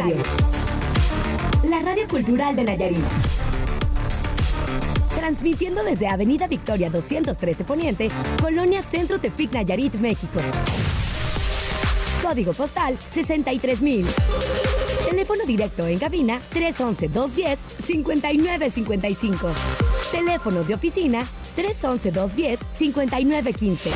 Radio. La radio cultural de Nayarit. Transmitiendo desde Avenida Victoria 213 Poniente, Colonia Centro Tepic, Nayarit, México. Código postal 63,000. Teléfono directo en cabina 311-210-5955. Teléfonos de oficina 311-210-5915.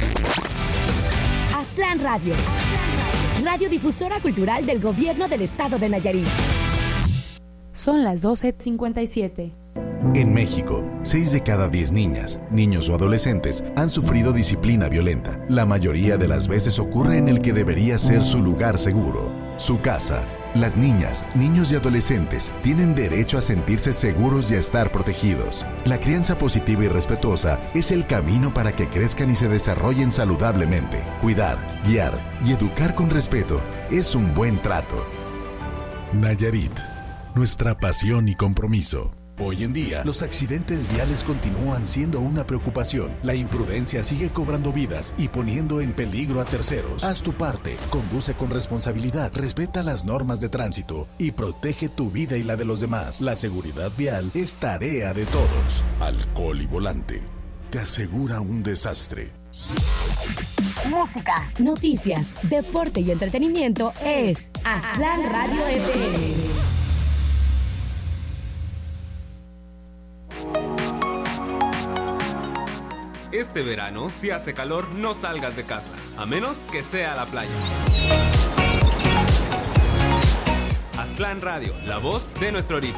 Aztlán Radio. Radiodifusora cultural del Gobierno del Estado de Nayarit. Son las 12:57. En México, 6 de cada 10 niñas, niños o adolescentes han sufrido disciplina violenta. La mayoría de las veces ocurre en el que debería ser su lugar seguro, su casa. Las niñas, niños y adolescentes tienen derecho a sentirse seguros y a estar protegidos. La crianza positiva y respetuosa es el camino para que crezcan y se desarrollen saludablemente. Cuidar, guiar y educar con respeto es un buen trato. Nayarit, nuestra pasión y compromiso. Hoy en día, los accidentes viales continúan siendo una preocupación. La imprudencia sigue cobrando vidas y poniendo en peligro a terceros. Haz tu parte, conduce con responsabilidad, respeta las normas de tránsito y protege tu vida y la de los demás. La seguridad vial es tarea de todos. Alcohol y volante te asegura un desastre. Música, noticias, deporte y entretenimiento es Aztlán Radio FM. Este verano, si hace calor, no salgas de casa, a menos que sea a la playa. Aztlán Radio, la voz de nuestro origen.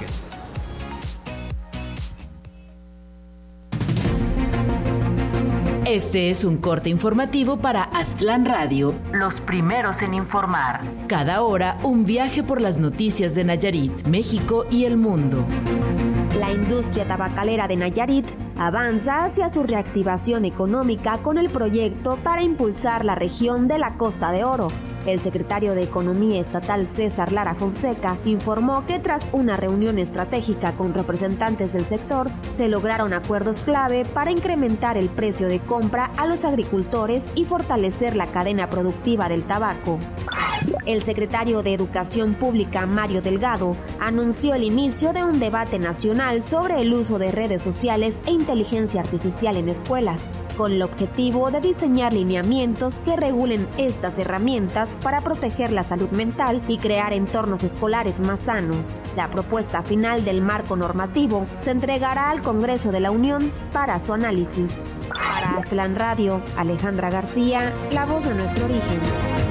Este es un corte informativo para Aztlán Radio, los primeros en informar. Cada hora, un viaje por las noticias de Nayarit, México y el mundo. La industria tabacalera de Nayarit avanza hacia su reactivación económica con el proyecto para impulsar la región de la Costa de Oro. El secretario de Economía Estatal César Lara Fonseca informó que tras una reunión estratégica con representantes del sector, se lograron acuerdos clave para incrementar el precio de compra a los agricultores y fortalecer la cadena productiva del tabaco. El secretario de Educación Pública, Mario Delgado, anunció el inicio de un debate nacional sobre el uso de redes sociales e inteligencia artificial en escuelas, con el objetivo de diseñar lineamientos que regulen estas herramientas para proteger la salud mental y crear entornos escolares más sanos. La propuesta final del marco normativo se entregará al Congreso de la Unión para su análisis. Para Aztlán Radio, Alejandra García, la voz de nuestro origen.